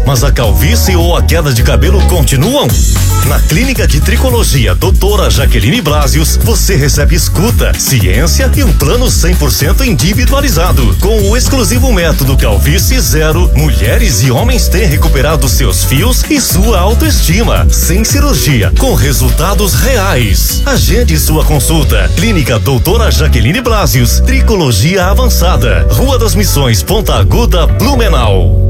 mas a calvície ou a queda de cabelo continuam? Na Clínica de Tricologia Doutora Jaqueline Blasius, você recebe escuta, ciência e um plano 100% individualizado. Com o exclusivo método Calvície Zero, mulheres e homens têm recuperado seus fios e sua autoestima, sem cirurgia, com resultados reais. Agende sua consulta. Clínica Doutora Jaqueline Blasius, Tricologia Avançada, Rua das Missões, Ponta Aguda, Blumenau.